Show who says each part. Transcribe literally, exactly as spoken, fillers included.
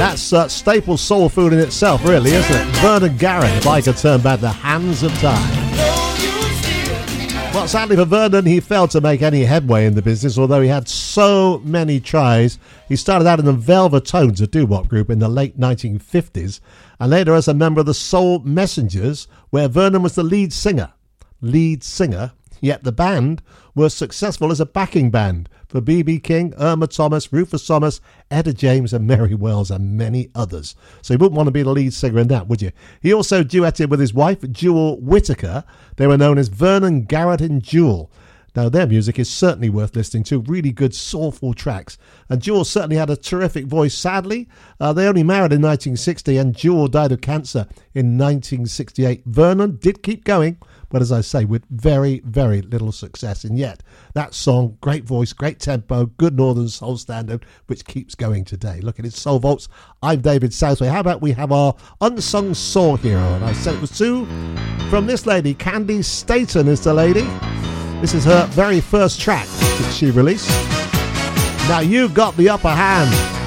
Speaker 1: That's uh, staple soul food in itself, really, isn't it? Vernon Garrett, If I Could Turn Back the Hands of Time. Well, sadly for Vernon, he failed to make any headway in the business, although he had so many tries. He started out in the Velvetones, a doo-wop group, in the late nineteen fifties, and later as a member of the Soul Messengers, where Vernon was the lead singer. Lead singer, yet the band were successful as a backing band for B B King, Irma Thomas, Rufus Thomas, Etta James and Mary Wells and many others. So you wouldn't want to be the lead singer in that, would you? He also duetted with his wife, Jewel Whitaker. They were known as Vernon Garrett and Jewel. Now, their music is certainly worth listening to. Really good, soulful tracks. And Jewel certainly had a terrific voice. Sadly, uh, they only married in nineteen sixty and Jewel died of cancer in nineteen sixty-eight. Vernon did keep going, but as I say, with very, very little success. And yet, that song, great voice, great tempo, good Northern Soul standard, which keeps going today. Look at it, Soul Vaults. I'm David Southway. How about we have our unsung soul hero? And I said it was two from this lady. Candy Staton is the lady. This is her very first track that she released. Now You've Got the Upper Hand.